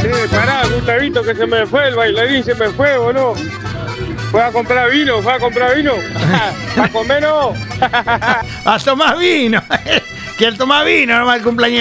Pará, Gustavito, que se me fue, el bailarín se me fue, boludo. Fue a comprar vino. ¿A comer no? A tomar vino. Que él toma vino nomás el cumpleaños.